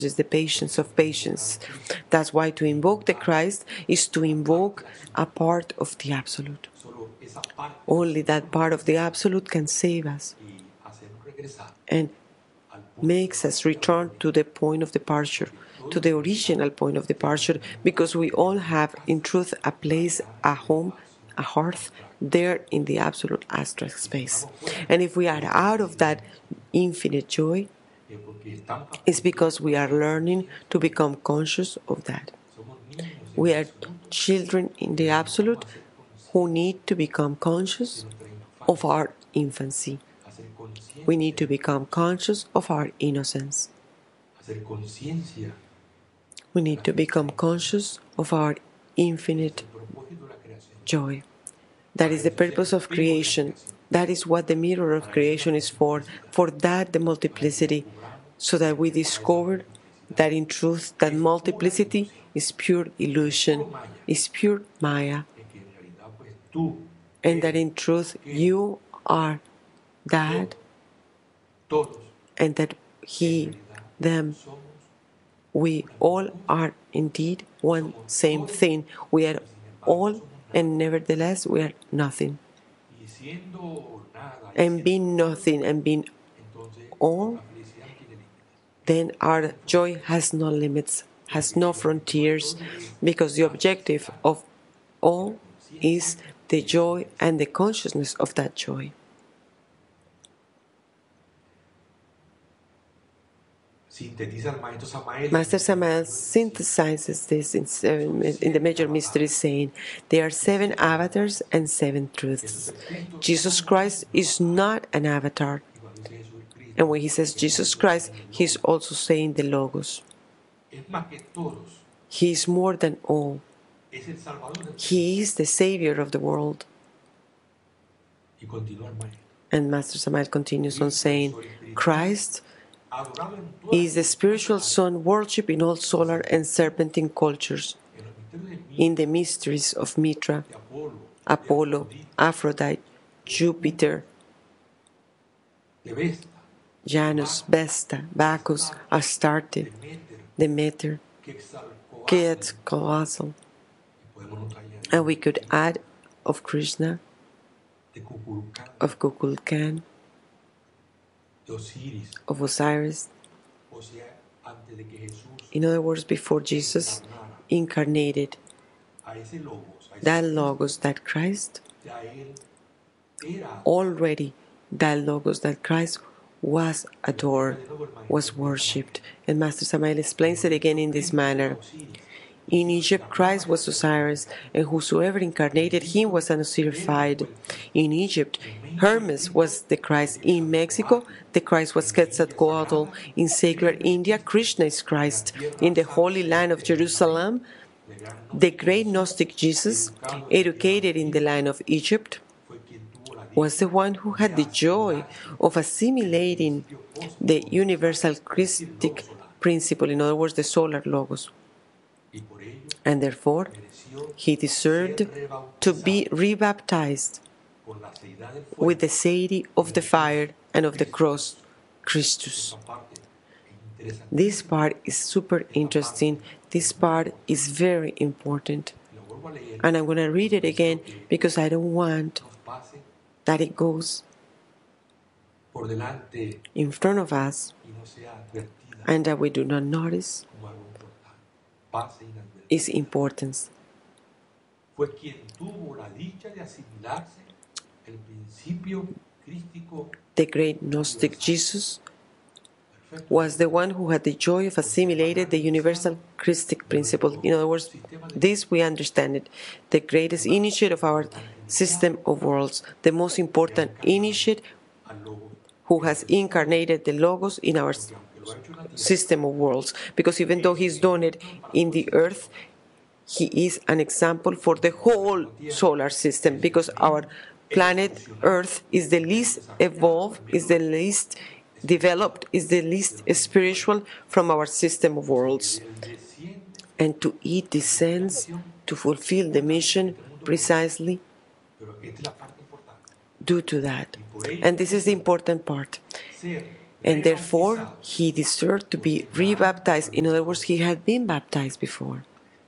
is the patience of patience. That's why to invoke the Christ is to invoke a part of the Absolute. Only that part of the Absolute can save us and makes us return to the point of departure, to the original point of departure, because we all have, in truth, a place, a home, a hearth there in the absolute abstract space. And if we are out of that infinite joy, it's because we are learning to become conscious of that. We are children in the absolute who need to become conscious of our infancy. We need to become conscious of our innocence. We need to become conscious of our infinite joy. That is the purpose of creation. That is what the mirror of creation is for. For that, the multiplicity, so that we discover that in truth, that multiplicity is pure illusion, is pure Maya, and that in truth, you are that, and that he, them, we all are indeed one same thing. We are all, and nevertheless we are nothing. And being nothing and being all, then our joy has no limits, has no frontiers, because the objective of all is the joy and the consciousness of that joy. Master Samael synthesizes this in the Major Mysteries, saying, there are 7 avatars and 7 truths. Jesus Christ is not an avatar. And when he says Jesus Christ, he's also saying the Logos. He is more than all. He is the Savior of the world. And Master Samael continues on saying, Christ is the spiritual sun worshipped in all solar and serpentine cultures, in the mysteries of Mitra, Apollo, Aphrodite, Jupiter, Janus, Vesta, Bacchus, Astarte, Demeter, Quetzalcoatl, and we could add of Krishna, of Kukulkan, of Osiris. In other words, before Jesus incarnated, that Logos, that Christ, already that Logos, that Christ was adored, was worshipped. And Master Samael explains it again in this manner. In Egypt, Christ was Osiris, and whosoever incarnated him was an Osirified. In Egypt, Hermes was the Christ. In Mexico, the Christ was Quetzalcoatl. In secular India, Krishna is Christ. In the Holy Land of Jerusalem, the great Gnostic Jesus, educated in the land of Egypt, was the one who had the joy of assimilating the universal Christic principle, in other words, the solar Logos. And therefore, he deserved to be rebaptized with the deity of the fire and of the cross, Christus. This part is super interesting. This part is very important. And I'm going to read it again because I don't want that it goes in front of us and that we do not notice its importance. The great Gnostic Jesus was the one who had the joy of assimilating the universal Christic principle. In other words, this we understand it. The greatest initiate of our system of worlds, the most important initiate who has incarnated the Logos in our system of worlds. Because even though he's done it in the earth, he is an example for the whole solar system, because our planet Earth is the least evolved, is the least developed, is the least spiritual from our system of worlds. And to it descends to fulfill the mission precisely due to that. And this is the important part. and therefore he deserved to be rebaptized. In other words, he had been baptized before.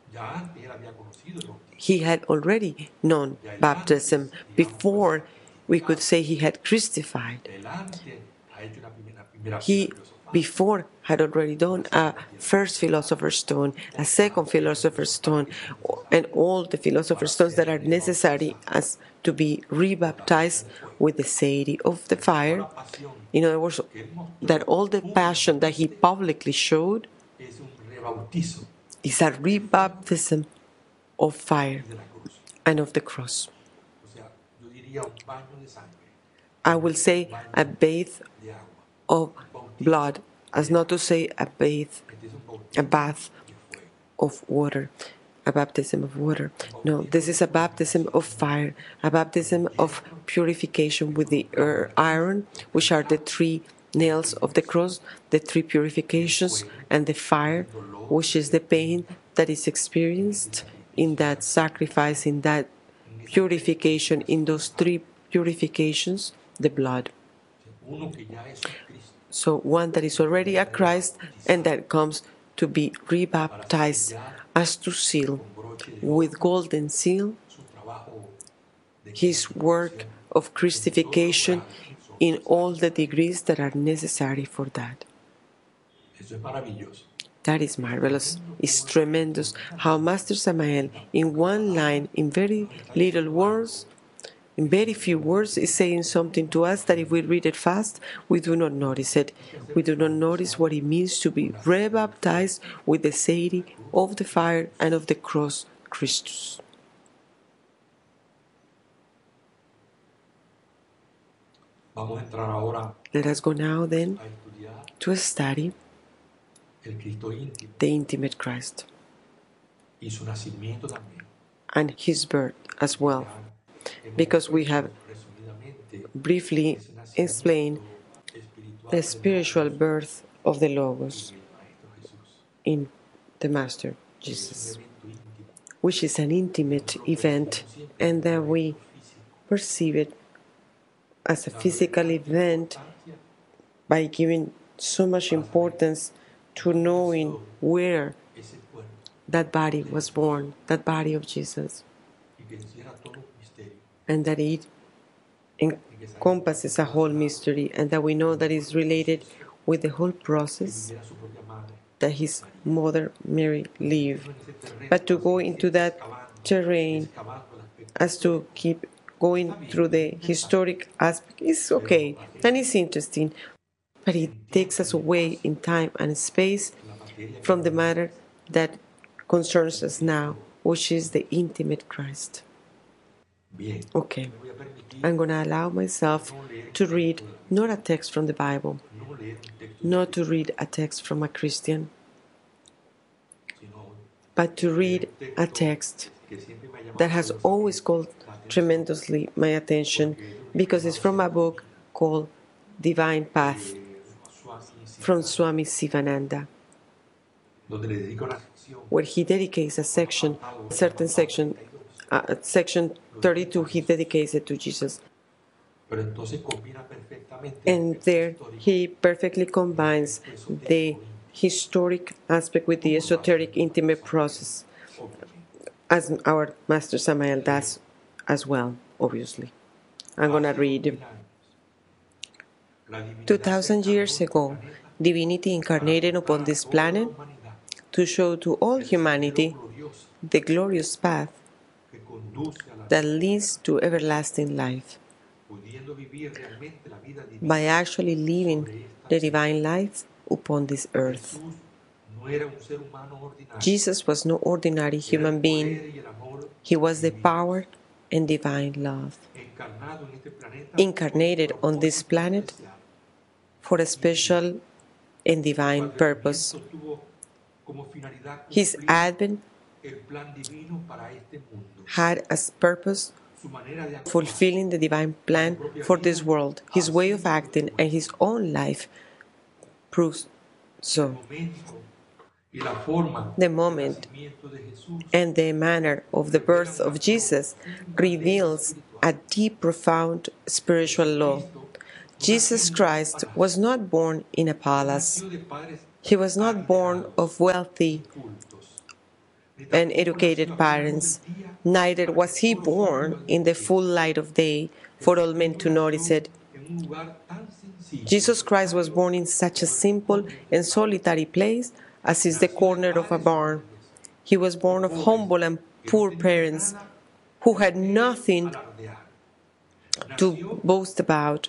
He had already known baptism before we could say he had crucified. He before had already done a first philosopher's stone, a second philosopher's stone, and all the philosopher's stones that are necessary as to be rebaptized with the deity of the fire. In other words, that all the passion that he publicly showed is a rebaptism of fire and of the cross. I will say a bath of blood, as not to say a bath of water, a baptism of water. No, this is a baptism of fire, a baptism of purification with the iron, which are the three nails of the cross, the three purifications, and the fire, which is the pain that is experienced in that sacrifice, in that purification, in those three purifications, the blood. So one that is already a Christ and that comes to be rebaptized as to seal with golden seal his work of crucifixion in all the degrees that are necessary for that. That is marvelous. It's tremendous how Master Samael, in one line, in very little words, in very few words, is saying something to us that if we read it fast, we do not notice it. We do not notice what it means to be rebaptized with the deity of the fire and of the cross, Christus. Let us go now then to study the intimate Christ and his birth as well, because we have briefly explained the spiritual birth of the Logos in the Master Jesus, which is an intimate event, and that we perceive it as a physical event by giving so much importance to knowing where that body was born, that body of Jesus, and that it encompasses a whole mystery, and that we know that is related with the whole process that his mother Mary lived. But to go into that terrain as to keep going through the historic aspect is okay, and it's interesting, but it takes us away in time and space from the matter that concerns us now, which is the intimate Christ. Okay, I'm going to allow myself to read not a text from the Bible, not to read a text from a Christian, but to read a text that has always called tremendously my attention, because it's from a book called Divine Path from Swami Sivananda, where he dedicates a section, certain section, section 32, he dedicates it to Jesus. And there he perfectly combines the historic aspect with the esoteric intimate process, as our Master Samael does as well, obviously. I'm going to read. 2,000 years ago, divinity incarnated upon this planet to show to all humanity the glorious path that leads to everlasting life. By actually living the divine life upon this earth. Jesus was no ordinary human being. He was the power and divine love, incarnated on this planet for a special and divine purpose. His advent had as purpose fulfilling the divine plan for this world. His way of acting and his own life proves so. The moment and the manner of the birth of Jesus reveals a deep, profound spiritual law. Jesus Christ was not born in a palace. He was not born of wealthy and educated parents. Neither was he born in the full light of day for all men to notice it. Jesus Christ was born in such a simple and solitary place as is the corner of a barn. He was born of humble and poor parents who had nothing to boast about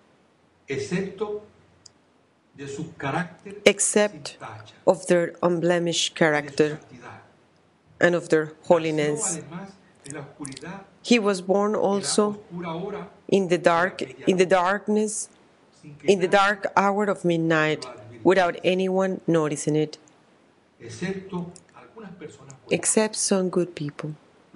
except of their unblemished character and of their holiness. He was born also in the darkness, in the dark hour of midnight, without anyone noticing it, except some good people.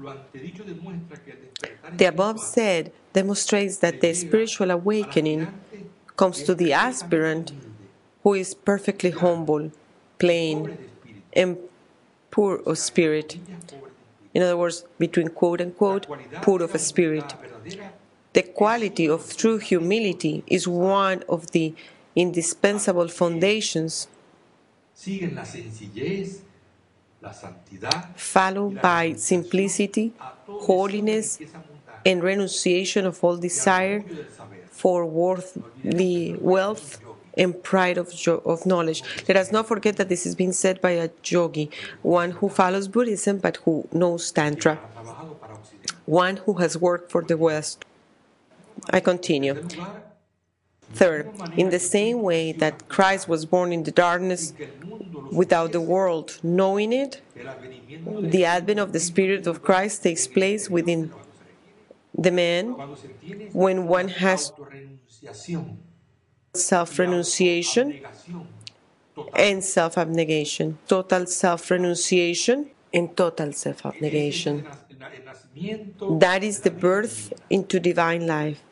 The above said demonstrates that the spiritual awakening comes to the aspirant who is perfectly humble, plain, and poor of spirit. In other words, between quote-unquote, poor of spirit. The quality of true humility is one of the indispensable foundations, followed by simplicity, holiness, and renunciation of all desire for worldly wealth and pride of knowledge. Let us not forget that this is being said by a yogi, one who follows Buddhism but who knows Tantra, one who has worked for the West. I continue. Third, in the same way that Christ was born in the darkness without the world knowing it, the advent of the Spirit of Christ takes place within the man when one has self-renunciation and self-abnegation, total self-renunciation and total self-abnegation. That is the birth into divine life.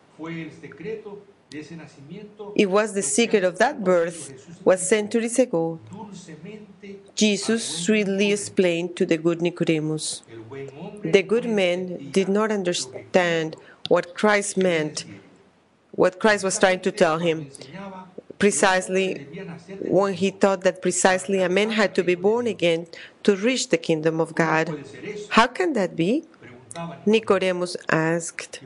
It was the secret of that birth what centuries ago Jesus sweetly explained to the good Nicodemus. The good man did not understand what Christ meant, what Christ was trying to tell him, precisely when he thought that precisely a man had to be born again to reach the kingdom of God. How can that be? Nicodemus asked.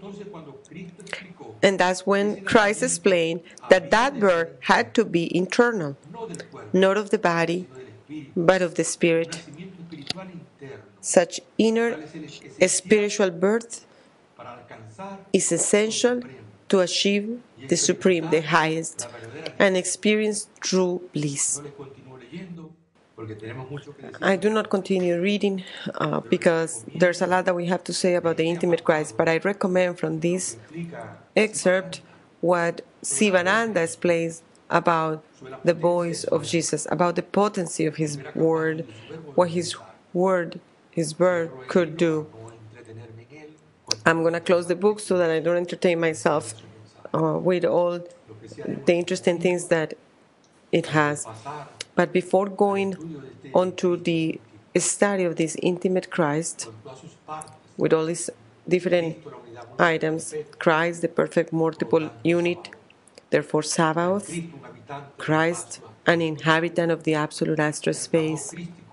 And that's when Christ explained that that birth had to be internal, not of the body, but of the spirit. Such inner spiritual birth is essential to achieve the supreme, the highest, and experience true bliss. I do not continue reading because there's a lot that we have to say about the intimate Christ, but I recommend from this excerpt what Sivananda explains about the voice of Jesus, about the potency of his word, what his word, his word could do. I'm going to close the book so that I don't entertain myself with all the interesting things that it has. But before going on to the study of this intimate Christ, with all these different items, Christ, the perfect multiple unit, therefore Sabaoth, Christ, an inhabitant of the absolute astral space,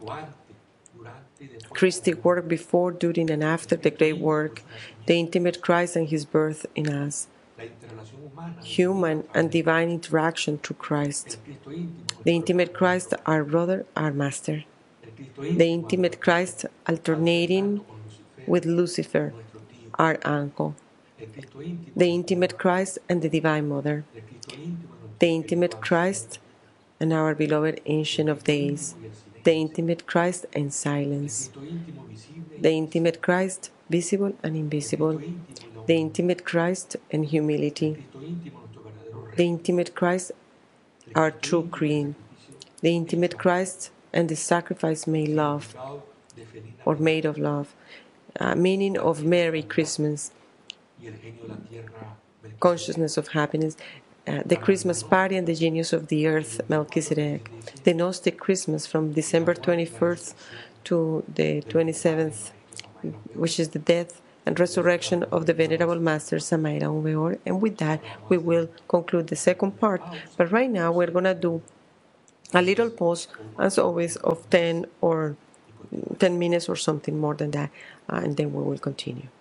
Christic work before, during, and after the great work, the intimate Christ and his birth in us, human and divine interaction through Christ, the intimate Christ, our brother, our master, the intimate Christ alternating with Lucifer, our uncle, the intimate Christ and the Divine Mother, the intimate Christ and our beloved Ancient of Days, the intimate Christ and silence, the intimate Christ, visible and invisible, the intimate Christ and humility, the intimate Christ, our true Queen, the intimate Christ and the sacrifice made love, or made of love, meaning of Merry Christmas, consciousness of happiness, the Christmas party and the genius of the earth, Melchizedek, the Gnostic Christmas from December 21st to the 27th, which is the death and resurrection of the Venerable Master Samael Aun Weor. And with that, we will conclude the second part. But right now, we're going to do a little pause, as always, of 10 minutes or something more than that, and then we will continue.